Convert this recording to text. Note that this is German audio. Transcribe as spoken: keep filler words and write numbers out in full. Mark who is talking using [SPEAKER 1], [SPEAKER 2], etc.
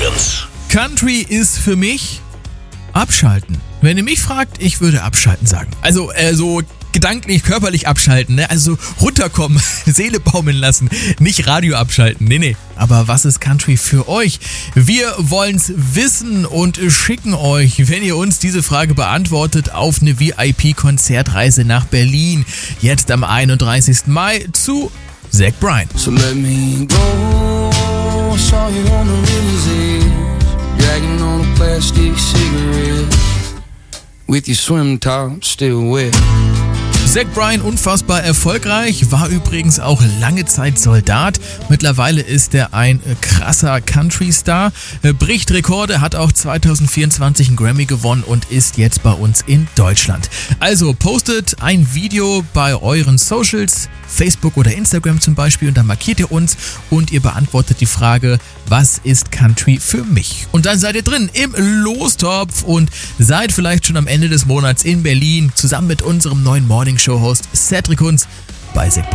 [SPEAKER 1] Legends.
[SPEAKER 2] Country ist für mich abschalten. Wenn ihr mich fragt, ich würde abschalten sagen. Also äh, so gedanklich, körperlich abschalten, ne? Also runterkommen, Seele baumeln lassen, nicht Radio abschalten, nee, nee. Aber was ist Country für euch? Wir wollen's wissen und schicken euch, wenn ihr uns diese Frage beantwortet, auf eine V I P-Konzertreise nach Berlin. Jetzt am einunddreißigsten Mai zu Zach Bryan.
[SPEAKER 3] So let me go, saw you on the river's edge, dragging on a plastic cigarette, with your swim top still wet.
[SPEAKER 2] Zach Bryan unfassbar erfolgreich, war übrigens auch lange Zeit Soldat. Mittlerweile ist er ein krasser Country-Star, bricht Rekorde, hat auch zwanzig vierundzwanzig einen Grammy gewonnen und ist jetzt bei uns in Deutschland. Also postet ein Video bei euren Socials, Facebook oder Instagram zum Beispiel, und dann markiert ihr uns und ihr beantwortet die Frage, was ist Country für mich? Und dann seid ihr drin im Lostopf und seid vielleicht schon am Ende des Monats in Berlin zusammen mit unserem neuen Morning Show Host Cedric Hunz bei Zach